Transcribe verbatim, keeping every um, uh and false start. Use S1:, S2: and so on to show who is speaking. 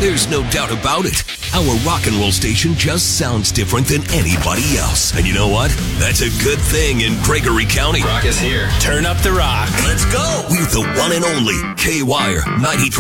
S1: There's no doubt about it. Our rock and roll station just sounds different than anybody else. And you know what? That's a good thing in Gregory County.
S2: Rock is here. Turn up the rock.
S1: Let's go. We're the one and only K-Wire ninety-three.